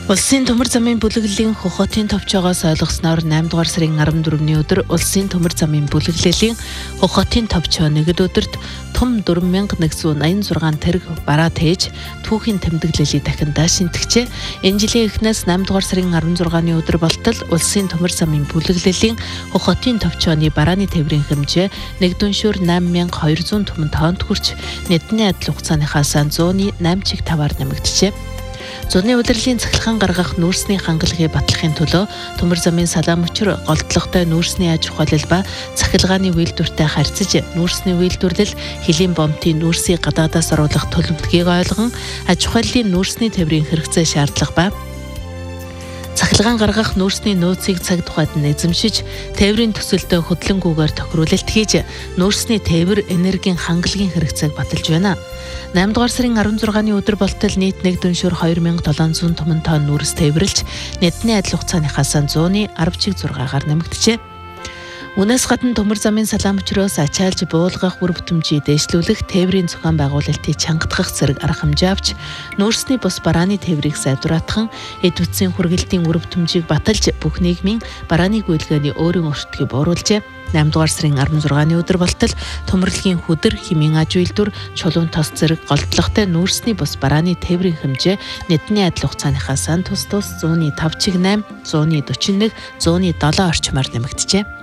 Улсын төмөр замын бүлэглэлийн хохотын товчоогоос ойлгосноор 8 дугаар сарын 14-ний өдөр Улсын төмөр замын бүлэглэлийн хохотын товчоо нэгд өдөрт том 4186 тэрэг бараа тээж түүхийн тэмдэглэлийг дахин даашинтгчээ. Энэ жилийн эхнээс 8 дугаар сарын 16-ны өдөр болтол Улсын төмөр замын бүлэглэлийн хохотын товчооны барааны тээврийн хэмжээ нэгдүншүүр 8200 түмэн тоннд хүрч нийтний адил хугацааныхаа 100-ны 8 чиг таваар нэмэгджээ. Зуны удирлын цахилгаан гаргах нүүрсний хангалагыг батлахын төлөө төмөр замын салаам өчр голдлоготой нүүрсний аж ахуйлал ба цахилгааны үйлдвэртэй харьцаж нүүрсний үйлдвэрлэл хөлийн бомтын нүүрсийг гадаадаас оруулах төлөвлөгөөг ойлгон аж ахуйлын нүүрсний тээврийн хэрэгцээ шаардлага ба цахилгаан гаргах нүүрсний нөөцийг цаг тухайд нь эзэмшиж тээврийн төсөлдөө хөдлөнгүүгээр тохируулалт хийж нүүрсний тээвэр энергийн хангалагын хэрэгцээг баталж байна. 8 дугаар сарын 16-ны өдөр болтол нийт нэг дүншүүр 2700 түмэн тонн нүүрс тээвэрлж нийтний адил хугацааныхаа 100-ны 10 чиг 6-аар нэмэгджээ. Үнээс гадна төмөр замын салаам өчрөөс ачаалж буулгах үр бүтэмжийг дээшлүүлэх тээврийн зохион байгуулалтыг чангатгах зэрэг арга хэмжээ авч нүүрсний бус барааны тээврийг сайдруулах, эд бүтцийн хүргэлтийн үр бүтэмжийг баталж бүх нийгмийн барааны гүйлгээний өөрийн өртгийг бууруулжээ. 8 дугаар сарын 16-ны өдөр болтол төмөрлөгийн хөдөр, хэмийн аж үйлдвэр, чулуун тос зэрэг голдлоготой нүүрсний бус барааны тээврийн хэмжээ нийтний адил хугацааныхаа сан тус 100-ны 5 чиг 8, 100-ны 41, 100-ны 7 орчмоор нэмэгджээ.